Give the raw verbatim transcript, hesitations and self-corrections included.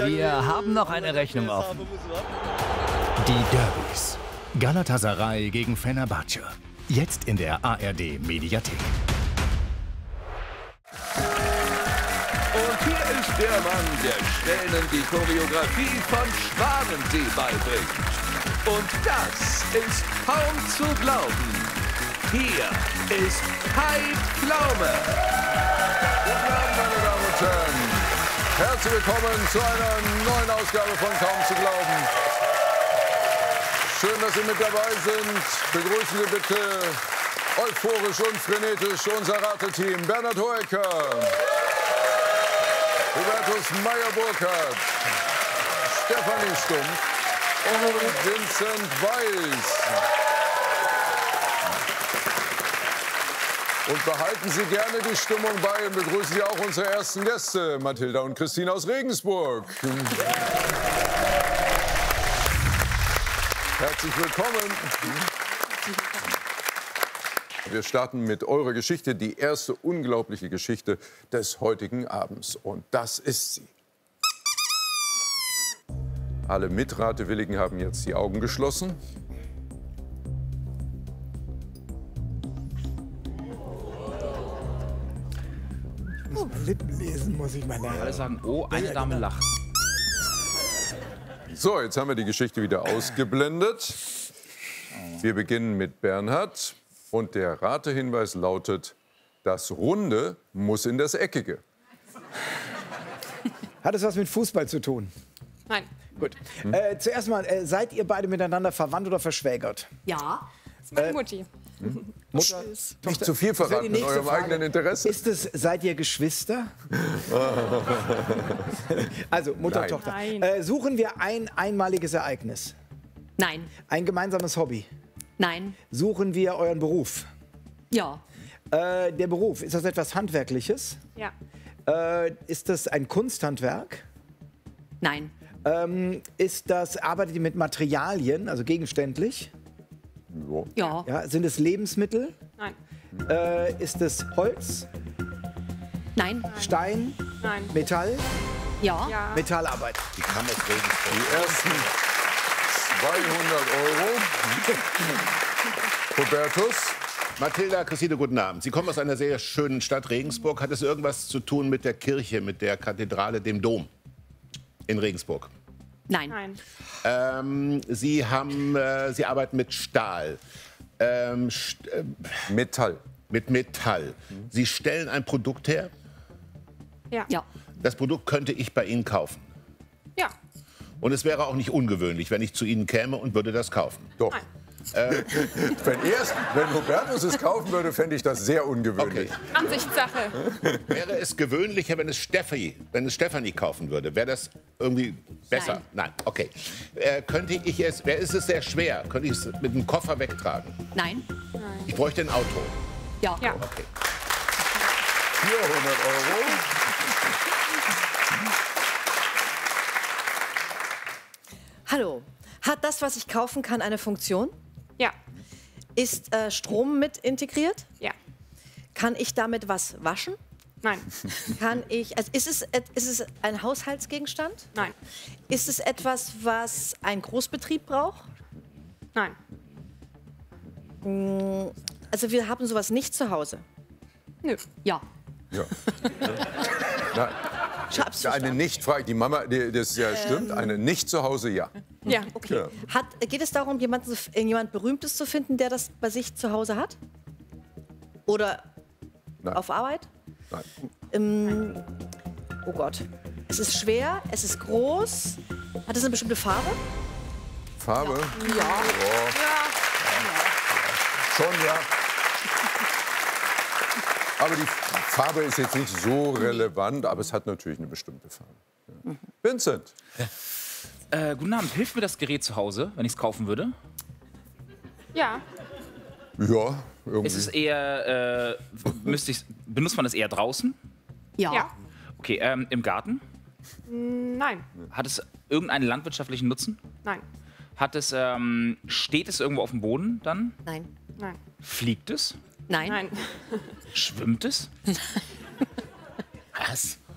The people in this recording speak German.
Wir haben noch eine Rechnung offen. Die Derbys. Galatasaray gegen Fenerbahce. Jetzt in der A R D Mediathek. Und hier ist der Mann, der Schwänen die Choreografie von Schwanensee beibringt. Und das ist kaum zu glauben. Hier ist Kai Pflaume. Guten Abend, meine Damen und Herren. Herzlich willkommen zu einer neuen Ausgabe von Kaum zu glauben. Schön, dass Sie mit dabei sind. Begrüßen Sie bitte euphorisch und frenetisch unser Rateteam. Bernhard Hoeker, Hubertus Meyer-Burkhardt, Stefanie Stumpf und Vincent Weiss. Und behalten Sie gerne die Stimmung bei und begrüßen Sie auch unsere ersten Gäste, Mathilda und Christine aus Regensburg. Herzlich willkommen. Wir starten mit eurer Geschichte, die erste unglaubliche Geschichte des heutigen Abends. Und das ist sie. Alle Mitratewilligen haben jetzt die Augen geschlossen. Ich muss mal Lippen lesen, muss ich mal lernen. Alle sagen, oh, eine Dame lacht. So, jetzt haben wir die Geschichte wieder ausgeblendet. Wir beginnen mit Bernhard. Und der Ratehinweis lautet, das Runde muss in das Eckige. Hat es was mit Fußball zu tun? Nein. Gut. Hm. Äh, zuerst mal, äh, seid ihr beide miteinander verwandt oder verschwägert? Ja. Das ist meine Äh, Mutti. Mutter, Nicht zu viel verraten in nächste eurem Frage. eigenen Interesse. Ist es, seid ihr Geschwister? Also Mutter, Nein. Tochter. Nein. Äh, suchen wir ein einmaliges Ereignis? Nein. Ein gemeinsames Hobby? Nein. Suchen wir euren Beruf? Ja. Äh, der Beruf, ist das etwas Handwerkliches? Ja. Äh, ist das ein Kunsthandwerk? Nein. Ähm, ist das, arbeitet ihr mit Materialien, also gegenständlich? Ja. Ja, sind es Lebensmittel? Nein. Äh, ist es Holz, Nein. Stein, Nein. Metall? Ja. Ja. Metallarbeit. Die ersten zweihundert Euro. Hubertus. Mathilda, Christine, guten Abend. Sie kommen aus einer sehr schönen Stadt Regensburg. Hat es irgendwas zu tun mit der Kirche, mit der Kathedrale, dem Dom in Regensburg? Nein. Nein. Ähm, Sie, haben, äh, Sie arbeiten mit Stahl, ähm, st äh, Metall. mit Metall. Sie stellen ein Produkt her. Ja. Ja. Das Produkt könnte ich bei Ihnen kaufen. Ja. Und es wäre auch nicht ungewöhnlich, wenn ich zu Ihnen käme und würde das kaufen. Doch. Nein. Äh, wenn, erst, wenn Hubertus es kaufen würde, fände ich das sehr ungewöhnlich. Okay. Ansichtssache. Wäre es gewöhnlicher, wenn es Stefanie, wenn es Stefanie kaufen würde? Wäre das irgendwie besser? Nein. Nein, okay. Äh, könnte ich es, wäre ist es sehr schwer? Könnte ich es mit einem Koffer wegtragen? Nein. Ich bräuchte ein Auto. Ja. Ja. Okay. vierhundert Euro. Hallo. Hat das, was ich kaufen kann, eine Funktion? Ja. Ist äh, Strom mit integriert? Ja. Kann ich damit was waschen? Nein. Kann ich, also ist es, et- ist es ein Haushaltsgegenstand? Nein. Ist es etwas, was ein Großbetrieb braucht? Nein. Also wir haben sowas nicht zu Hause. Nö. Ja. Ja. Na, Schab's eine verstanden. Nicht-Frage. Die Mama, die, das ja stimmt. Eine nicht zu Hause, ja. Ja. Okay. Ja. Hat, geht es darum, jemanden, zu- jemand Berühmtes zu finden, der das bei sich zu Hause hat? Oder Nein. auf Arbeit? Nein. Ähm, oh Gott. Es ist schwer, es ist groß. Hat es eine bestimmte Farbe? Farbe? Ja. Ja. Schon, ja. Aber die Farbe ist jetzt nicht so relevant, aber es hat natürlich eine bestimmte Farbe. Ja. Vincent. Äh, guten Abend, hilft mir das Gerät zu Hause, wenn ich es kaufen würde? Ja. Ja, irgendwie. Ist es eher, äh, müsste ich, benutzt man das eher draußen? Ja. Ja. Okay, ähm, im Garten? Nein. Hat es irgendeinen landwirtschaftlichen Nutzen? Nein. Hat es, ähm, steht es irgendwo auf dem Boden dann? Nein. Nein. Fliegt es? Nein. Nein. Schwimmt es? Was?